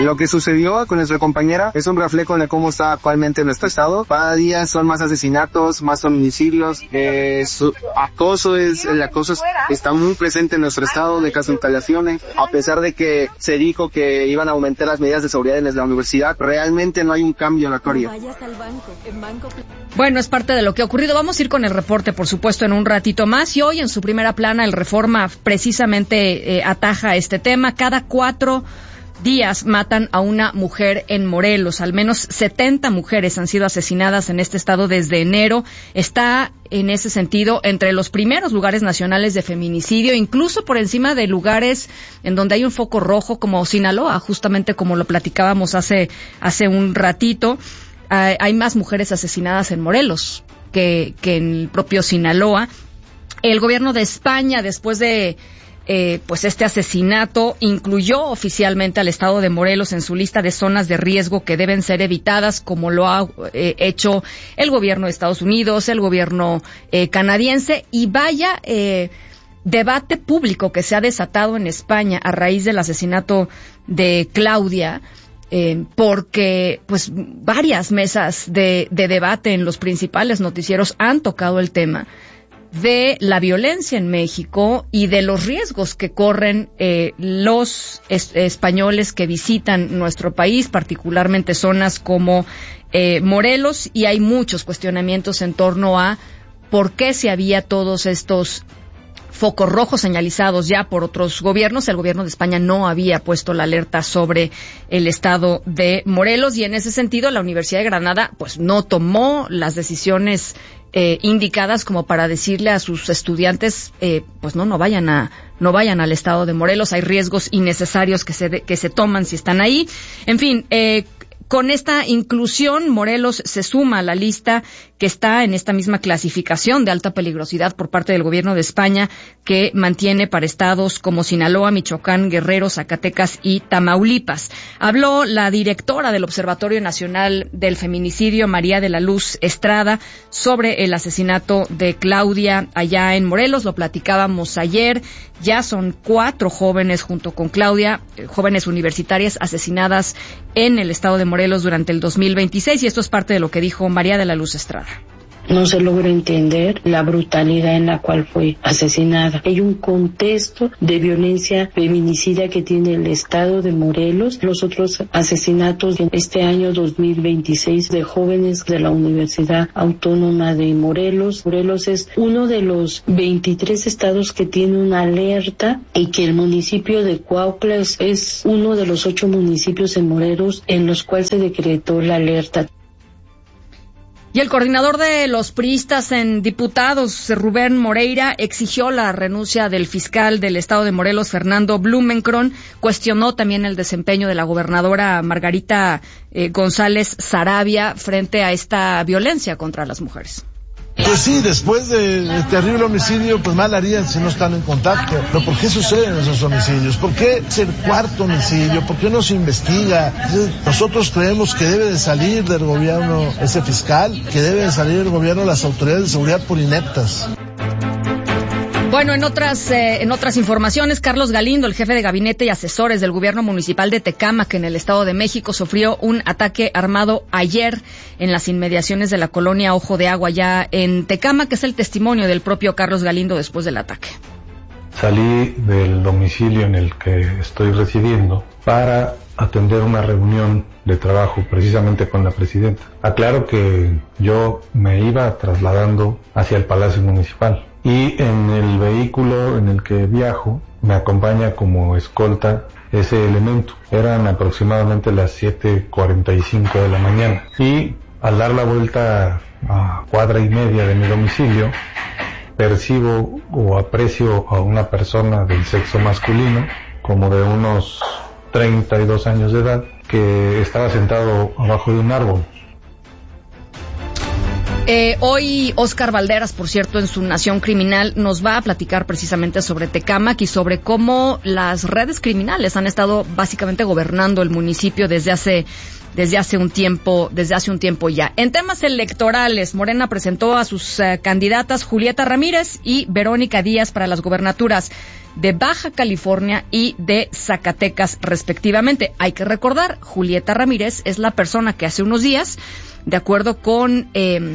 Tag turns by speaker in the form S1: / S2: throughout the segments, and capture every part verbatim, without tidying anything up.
S1: Lo que sucedió con nuestra compañera es un reflejo de cómo está actualmente nuestro estado. Cada día son más asesinatos, más feminicidios, eh, su acoso es, el acoso es, está muy presente en nuestro estado, de casos de instalaciones. A pesar de que se dijo que iban a aumentar las medidas de seguridad en la universidad, realmente no hay un cambio en la actualidad.
S2: Bueno, es parte de lo que ha ocurrido. Vamos a ir con el reporte, por supuesto, en un ratito más. Y hoy, en su primera plana, el Reforma precisamente eh, ataja este tema. Cada cuatro días matan a una mujer en Morelos. Al menos setenta mujeres han sido asesinadas en este estado desde enero. Está, en ese sentido, entre los primeros lugares nacionales de feminicidio, incluso por encima de lugares en donde hay un foco rojo, como Sinaloa, justamente como lo platicábamos hace, hace un ratito. Uh, hay más mujeres asesinadas en Morelos que, que en el propio Sinaloa. El gobierno de España, después de Eh, pues este asesinato, incluyó oficialmente al estado de Morelos en su lista de zonas de riesgo que deben ser evitadas, como lo ha eh, hecho el gobierno de Estados Unidos, el gobierno eh, canadiense, y vaya eh, debate público que se ha desatado en España a raíz del asesinato de Claudia. Eh, porque pues varias mesas de, de debate en los principales noticieros han tocado el tema de la violencia en México y de los riesgos que corren eh, los es, españoles que visitan nuestro país, particularmente zonas como eh, Morelos, y hay muchos cuestionamientos en torno a por qué se había todos estos focos rojos señalizados ya por otros gobiernos. El gobierno de España no había puesto la alerta sobre el estado de Morelos, y en ese sentido la Universidad de Granada pues no tomó las decisiones eh, indicadas como para decirle a sus estudiantes eh, pues no no vayan a no vayan al estado de Morelos. Hay riesgos innecesarios que se de, que se toman si están ahí. En fin, eh, con esta inclusión, Morelos se suma a la lista que está en esta misma clasificación de alta peligrosidad por parte del gobierno de España, que mantiene para estados como Sinaloa, Michoacán, Guerrero, Zacatecas y Tamaulipas. Habló la directora del Observatorio Nacional del Feminicidio, María de la Luz Estrada, sobre el asesinato de Claudia allá en Morelos. Lo platicábamos ayer. Ya son cuatro jóvenes junto con Claudia, eh, jóvenes universitarias asesinadas en el estado de Morelos durante el dos mil veintiséis, y esto es parte de lo que dijo María de la Luz Estrada.
S3: No se logra entender la brutalidad en la cual fue asesinada. Hay un contexto de violencia feminicida que tiene el estado de Morelos. Los otros asesinatos en este año dos mil veintiséis de jóvenes de la Universidad Autónoma de Morelos. Morelos es uno de los veintitrés estados que tiene una alerta, y que el municipio de Cuautla es, es uno de los ocho municipios en Morelos en los cuales se decretó la alerta.
S2: Y el coordinador de los priistas en diputados, Rubén Moreira, exigió la renuncia del fiscal del estado de Morelos, Fernando Blumenkron. Cuestionó también el desempeño de la gobernadora Margarita eh, González Saravia frente a esta violencia contra las mujeres.
S4: Pues sí, después del de terrible homicidio, pues mal harían si no están en contacto. Pero ¿por qué suceden esos homicidios? ¿Por qué es el cuarto homicidio? ¿Por qué no se investiga? Nosotros creemos que debe de salir del gobierno ese fiscal, que debe de salir del gobierno las autoridades de seguridad por ineptas.
S2: Bueno, en otras eh, en otras informaciones, Carlos Galindo, el jefe de gabinete y asesores del gobierno municipal de Tecámac, en el Estado de México, sufrió un ataque armado ayer en las inmediaciones de la colonia Ojo de Agua, ya en Tecámac, que es el testimonio del propio Carlos Galindo después del ataque.
S5: Salí del domicilio en el que estoy residiendo para atender una reunión de trabajo precisamente con la presidenta. Aclaro que yo me iba trasladando hacia el Palacio Municipal, y en el vehículo en el que viajo me acompaña como escolta ese elemento. Eran aproximadamente las siete cuarenta y cinco de la mañana, y al dar la vuelta a cuadra y media de mi domicilio percibo o aprecio a una persona del sexo masculino, como de unos treinta y dos años de edad, que estaba sentado abajo de un árbol.
S2: Eh, hoy Óscar Valderas, por cierto, en su Nación Criminal, nos va a platicar precisamente sobre Tecámac y sobre cómo las redes criminales han estado básicamente gobernando el municipio desde hace desde hace un tiempo, desde hace un tiempo ya. En temas electorales, Morena presentó a sus uh, candidatas Julieta Ramírez y Verónica Díaz para las gobernaturas de Baja California y de Zacatecas, respectivamente. Hay que recordar, Julieta Ramírez es la persona que hace unos días, de acuerdo con eh,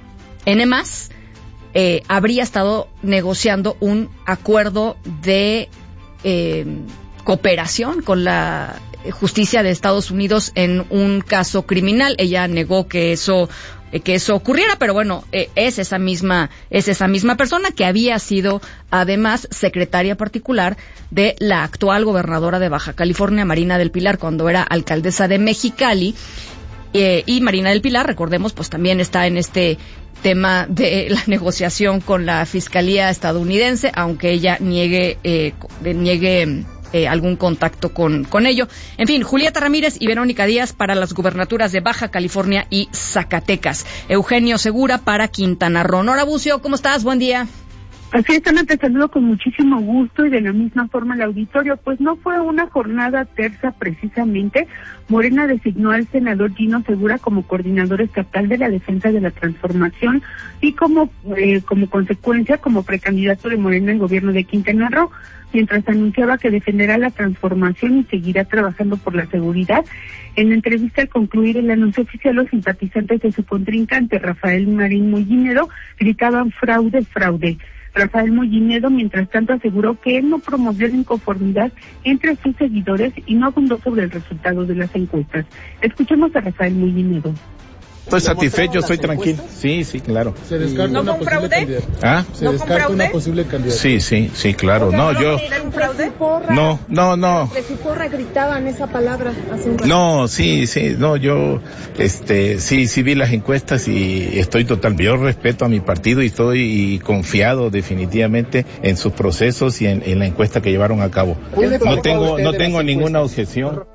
S2: N más, eh, habría estado negociando un acuerdo de eh, cooperación con la justicia de Estados Unidos en un caso criminal. Ella negó que eso que eso ocurriera, pero bueno, eh, es esa misma es esa misma persona que había sido además secretaria particular de la actual gobernadora de Baja California, Marina del Pilar, cuando era alcaldesa de Mexicali. Eh, y Marina del Pilar, recordemos, pues también está en este tema de la negociación con la Fiscalía estadounidense, aunque ella niegue eh, niegue Eh, algún contacto con, con ello. En fin, Julieta Ramírez y Verónica Díaz para las gubernaturas de Baja California y Zacatecas. Eugenio Segura para Quintana Roo. Nora Bucio, ¿cómo estás? Buen día.
S6: Así es, Ana, te saludo con muchísimo gusto y de la misma forma el auditorio. Pues no fue una jornada tersa precisamente. Morena designó al senador Gino Segura como coordinador estatal de la defensa de la transformación y como eh, como consecuencia como precandidato de Morena en gobierno de Quintana Roo, mientras anunciaba que defenderá la transformación y seguirá trabajando por la seguridad. En la entrevista al concluir el anuncio oficial, los simpatizantes de su contrincante, Rafael Marín Mollinedo, gritaban fraude, fraude. Rafael Mollinedo, mientras tanto, aseguró que él no promovió la inconformidad entre sus seguidores y no abundó sobre el resultado de las encuestas. Escuchemos a Rafael Mollinedo.
S7: Estoy satisfecho, estoy tranquilo. Sí, sí, claro.
S8: ¿Se descarta
S2: ¿No
S8: una
S2: con
S8: posible
S2: fraude?
S8: candidatura?
S7: ¿Ah?
S8: ¿Se descarta una posible candidatura?
S7: Sí, sí, sí, claro. No, yo... No, no, no.
S9: De su porra gritaban esa palabra hace un rato.
S7: No, sí, sí, no, yo, este, sí, sí vi las encuestas y estoy total, yo respeto a mi partido y estoy confiado definitivamente en sus procesos y en, en la encuesta que llevaron a cabo. No tengo, no tengo ninguna objeción.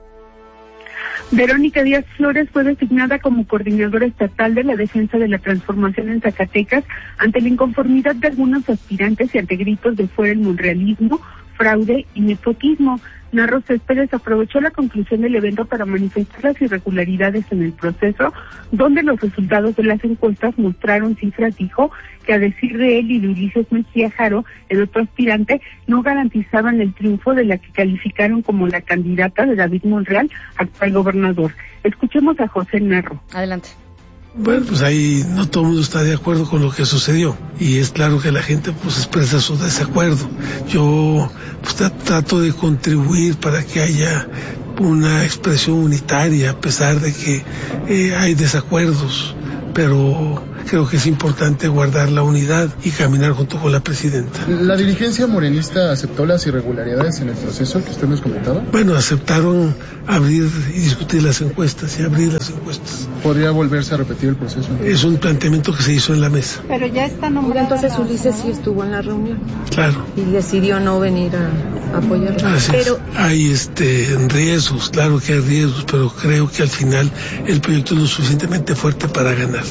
S6: Verónica Díaz Flores fue designada como coordinadora estatal de la defensa de la transformación en Zacatecas ante la inconformidad de algunos aspirantes y ante gritos de fuera el monrealismo, fraude y nepotismo. Narro Céspedes aprovechó la conclusión del evento para manifestar las irregularidades en el proceso, donde los resultados de las encuestas mostraron cifras, dijo, que a decir de él y de Ulises Mejía Jaro, el otro aspirante, no garantizaban el triunfo de la que calificaron como la candidata de David Monreal, actual gobernador. Escuchemos a José Narro.
S2: Adelante.
S10: Bueno, pues ahí no todo el mundo está de acuerdo con lo que sucedió y es claro que la gente pues expresa su desacuerdo. Yo pues trato de contribuir para que haya una expresión unitaria a pesar de que eh, hay desacuerdos, pero creo que es importante guardar la unidad y caminar junto con la presidenta.
S8: ¿La dirigencia morenista aceptó las irregularidades en el proceso que usted nos comentaba?
S10: Bueno, aceptaron abrir y discutir las encuestas y abrir las encuestas.
S8: ¿Podría volverse a repetir el proceso?
S10: Es un planteamiento que se hizo en la mesa.
S9: Pero ya está nombrado. Entonces Ulises sí estuvo en la reunión.
S10: Claro.
S9: Y decidió no venir a apoyarlo.
S10: Así pero es. Hay este riesgos, claro que hay riesgos, pero creo que al final el proyecto es lo suficientemente fuerte para ganar.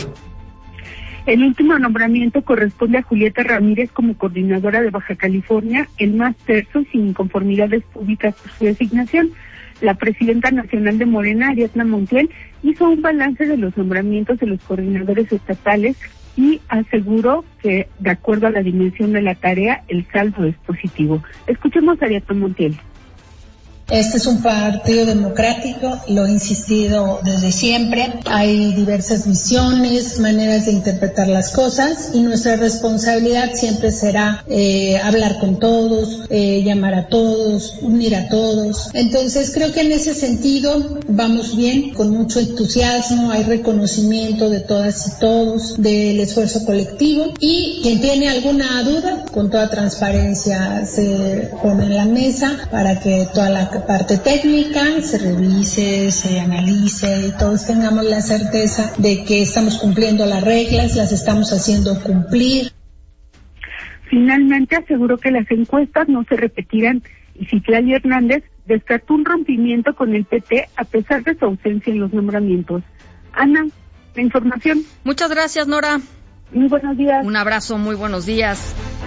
S6: El último nombramiento corresponde a Julieta Ramírez como coordinadora de Baja California, el más terso y sin inconformidades públicas por su designación. La presidenta nacional de Morena, Ariadna Montiel, hizo un balance de los nombramientos de los coordinadores estatales y aseguró que, de acuerdo a la dimensión de la tarea, el saldo es positivo. Escuchemos a Ariadna Montiel.
S11: Este es un partido democrático, lo he insistido desde siempre. Hay diversas visiones, maneras de interpretar las cosas y nuestra responsabilidad siempre será eh, hablar con todos, eh, llamar a todos, unir a todos. Entonces creo que en ese sentido vamos bien, con mucho entusiasmo, hay reconocimiento de todas y todos del esfuerzo colectivo y quien tiene alguna duda, con toda transparencia se pone en la mesa para que toda la parte técnica se revise, se analice y todos tengamos la certeza de que estamos cumpliendo las reglas, las estamos haciendo cumplir.
S6: Finalmente aseguró que las encuestas no se repetirán y Citlali Hernández descartó un rompimiento con el P T a pesar de su ausencia en los nombramientos. Ana, la información.
S2: Muchas gracias, Nora.
S6: Muy buenos días.
S2: Un abrazo, muy buenos días.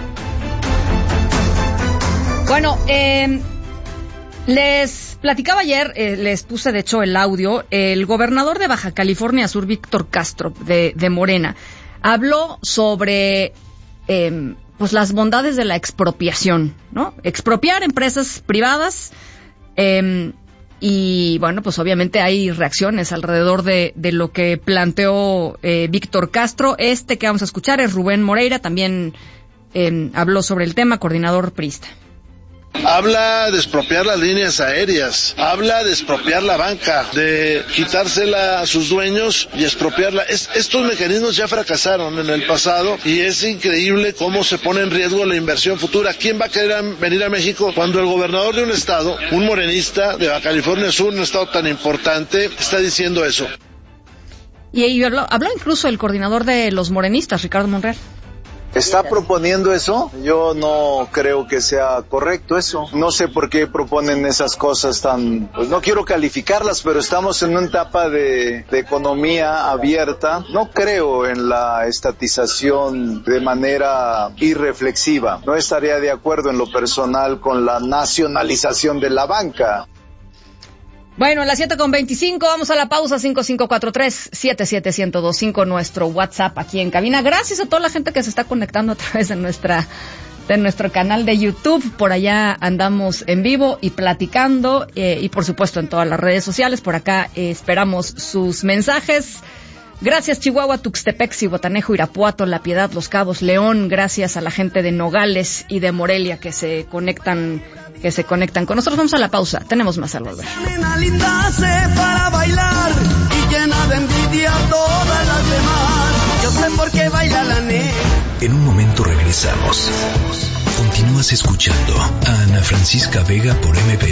S2: Bueno, eh... les platicaba ayer, eh, les puse de hecho el audio, el gobernador de Baja California Sur, Víctor Castro, de, de Morena, habló sobre eh, pues las bondades de la expropiación, ¿no? Expropiar empresas privadas, eh, y bueno, pues obviamente hay reacciones alrededor de, de lo que planteó eh, Víctor Castro. Este que vamos a escuchar es Rubén Moreira, también eh, habló sobre el tema, coordinador priista.
S12: Habla de expropiar las líneas aéreas, habla de expropiar la banca, de quitársela a sus dueños y expropiarla. Es, estos mecanismos ya fracasaron en el pasado y es increíble cómo se pone en riesgo la inversión futura. ¿Quién va a querer a, venir a México cuando el gobernador de un estado, un morenista de Baja California Sur, un estado tan importante, está diciendo eso?
S2: Y ahí habló, habló incluso el coordinador de los morenistas, Ricardo Monreal.
S13: ¿Está proponiendo eso? Yo no creo que sea correcto eso. No sé por qué proponen esas cosas tan... Pues no quiero calificarlas, pero estamos en una etapa de, de economía abierta. No creo en la estatización de manera irreflexiva. No estaría de acuerdo en lo personal con la nacionalización de la banca.
S2: Bueno, a las siete con veinticinco, vamos a la pausa. Cinco cinco cuatro tres, siete siete uno cero dos cinco, nuestro WhatsApp aquí en cabina. Gracias a toda la gente que se está conectando a través de nuestra de nuestro canal de YouTube. Por allá andamos en vivo y platicando, eh, y por supuesto en todas las redes sociales. Por acá eh, esperamos sus mensajes. Gracias Chihuahua, Tuxtepec, Zihuatanejo, Irapuato, La Piedad, Los Cabos, León. Gracias a la gente de Nogales y de Morelia que se conectan que se conectan con nosotros. Vamos a la pausa. Tenemos más al volver.
S14: Para bailar y llena de envidia a todas las demás. Yo sé por qué baila la negra.
S15: En un momento regresamos. Continúas escuchando a Ana Francisca Vega por M B